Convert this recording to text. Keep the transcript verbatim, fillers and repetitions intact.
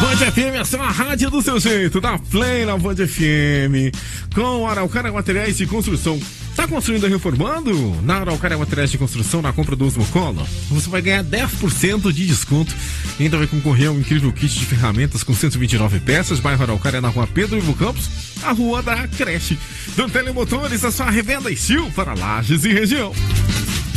Band F M, essa é a rádio do seu jeito, da Play na Band F M, com Araucária Materiais de Construção. Tá construindo e reformando? Na Araucária Materiais de Construção, na compra do Osmocola, você vai ganhar dez por cento de desconto e ainda vai concorrer a um incrível kit de ferramentas com cento e vinte e nove peças, bairro Araucária, na rua Pedro Ivo Campos, a rua da creche. Do Telemotores, a sua revenda Estil para Lages e região.